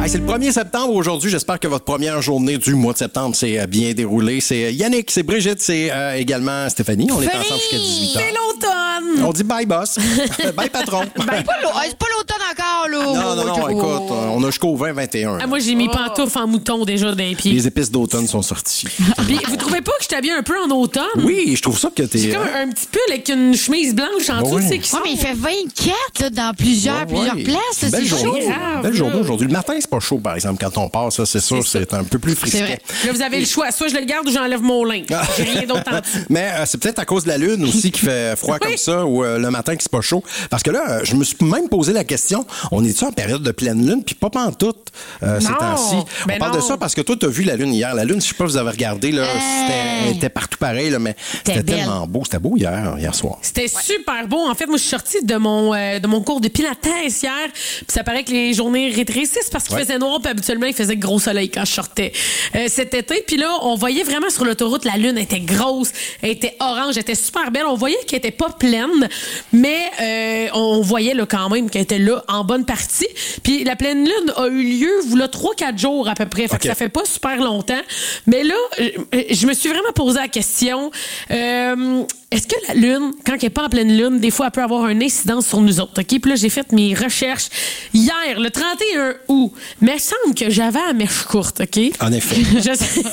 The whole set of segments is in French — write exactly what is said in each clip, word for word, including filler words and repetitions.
Hey, c'est le premier septembre aujourd'hui. J'espère que votre première journée du mois de septembre s'est bien déroulée. C'est Yannick, c'est Brigitte, c'est euh, également Stéphanie. On est Félix, ensemble jusqu'à dix-huit heures. c'est l'automne. On dit bye boss. Bye patron. Ben, pas l'au- c'est pas l'automne encore, là. Non, non, non, écoute, on a jusqu'au vingt vingt et un. Ah, moi, j'ai mis pantoufles en mouton déjà d'un pied. Les épices d'automne sont sorties. Puis, vous trouvez pas que je t'habille un peu en automne? Oui, je trouve ça que t'es... J'ai comme un petit pull avec une chemise blanche en dessous, Oui. tu sais, qui Ouais, sont... mais il fait vingt-quatre là, dans plusieurs, Ouais, plusieurs ouais. places. Belle C'est chaud. journée. grave, Belle journée là. aujourd'hui. Le matin, c'est pas chaud, par exemple, quand on part, ça, c'est sûr, c'est un peu plus C'est frisquet. vrai. Là, vous avez le choix. Soit je le garde ou j'enlève mon linge. Ah. J'ai rien d'autre en dessous. Mais euh, c'est peut-être à cause de la lune aussi qui fait froid Oui. comme ça ou euh, le matin qui c'est pas chaud. Parce que là, euh, je me suis même posé la question, on est-tu en période de pleine lune? Puis pas pantoute euh, ces Non. temps-ci. Ben on parle non. de ça parce que toi, t'as vu la lune hier. La lune, je sais pas si vous avez regardé, là, c'était, elle était partout pareil, là, mais c'était belle. tellement beau. C'était beau hier, hier soir. C'était super beau. En fait, moi, je suis sortie de mon, euh, de mon cours de pilates hier. Puis ça paraît que les journées rétrécissent parce qu'il Ouais. faisait noir. Puis habituellement, il faisait gros soleil quand je sortais euh, cet été. Puis là, on voyait vraiment sur l'autoroute, la lune était grosse, elle était orange, elle était super belle. On voyait qu'elle était pas pleine, mais euh, on voyait là, quand même qu'elle était là en bonne partie. Puis la pleine lune a eu lieu, voilà, trois quatre jours à peu près. Fait OK. que ça fait pas super longtemps. Mais là, euh, je me suis vraiment posé la question... Euh, est-ce que la Lune, quand elle n'est pas en pleine Lune, des fois, elle peut avoir une incidence sur nous autres? OK? Puis là, j'ai fait mes recherches hier, le trente et un août. Mais il semble que j'avais la mèche courte, OK? En effet. Je sais...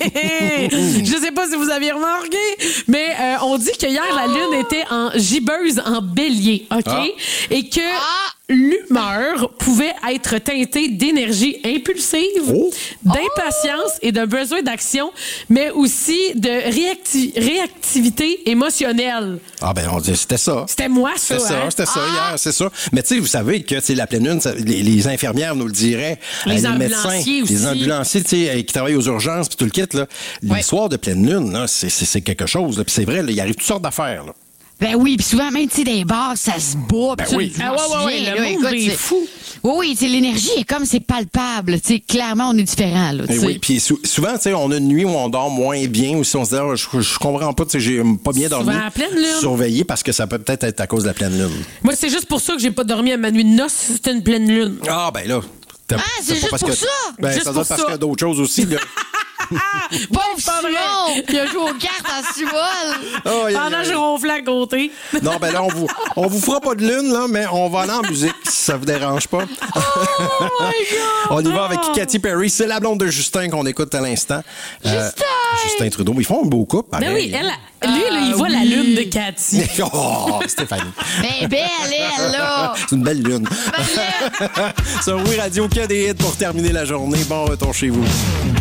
je sais pas si vous aviez remarqué, mais euh, on dit que hier, la Lune était en gibbeuse en bélier, OK? Ah. Et que... l'humeur pouvait être teintée d'énergie impulsive, Oh. d'impatience et d'un besoin d'action, mais aussi de réacti- réactivité émotionnelle. Ah ben, on dit, c'était ça. C'était moi, ça. C'était ça, hein? c'était ça hier, c'est ça. Mais tu sais, vous savez que c'est la pleine lune, ça- les, les infirmières nous le diraient, Les euh, ambulanciers aussi. les ambulanciers, tu sais, euh, qui travaillent aux urgences, puis tout le kit là, les Ouais. soirs de pleine lune, là, c'est, c'est, c'est quelque chose. Là. Puis c'est vrai, là, il arrive toutes sortes d'affaires. Là. Ben oui, puis souvent, même, tu sais, dans les bars, ça se bat. Ben puis oui. je m'en Ah ouais, ouais, souviens, ouais, le là, monde écoute, est c'est- fou. Oui, oui, tu sais, l'énergie est comme, c'est palpable. Tu sais, clairement, on est différents, là, tu Eh sais. oui, puis sou- souvent, tu sais, on a une nuit où on dort moins bien, ou si on se dit, ah, je, je comprends pas, tu sais, j'ai pas bien Souvent dormi. à la pleine lune. Surveiller parce que ça peut peut-être être à cause de la pleine lune. Moi, c'est juste pour ça que j'ai pas dormi à ma nuit de noces, c'était une pleine lune. Ah ben là. t'as- Ah, c'est pas juste parce pour que- ça? Ben, Juste ça doit pour être parce ça. qu'il y a d'autres choses aussi. Là. Pauvre Simon! Il a joué aux cartes en sous-vol. Oh, aïe, aïe, Pendant que aïe. je ronflais à côté. Non, ben là, on vous, on vous fera pas de lune, là, mais on va aller en musique, si ça vous dérange pas. Oh my God! On y va avec Katy Perry. C'est la blonde de Justin qu'on écoute à l'instant. Euh, Justin! Justin Trudeau. Ils font un beau couple, Ben pareil. oui, elle, lui, là, il voit la lune de Cathy. Oh, Stéphanie. Ben belle, elle, là. C'est une belle lune. Belle. Sur Oui Radio, que des hits pour terminer la journée. Bon retour chez vous.